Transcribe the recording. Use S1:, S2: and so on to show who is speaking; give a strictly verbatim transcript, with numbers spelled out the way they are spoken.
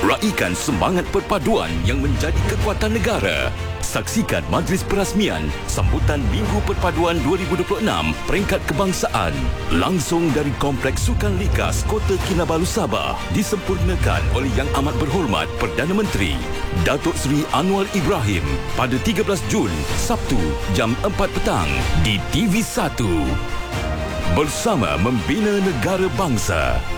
S1: Raikan semangat perpaduan yang menjadi kekuatan negara. Saksikan majlis perasmian sambutan Minggu Perpaduan dua ribu dua puluh enam peringkat kebangsaan langsung dari Kompleks Sukan Likas Kota Kinabalu Sabah, disempurnakan oleh Yang Amat Berhormat Perdana Menteri Datuk Seri Anwar Ibrahim pada tiga belas Jun Sabtu jam empat petang di T V satu. Bersama membina negara bangsa.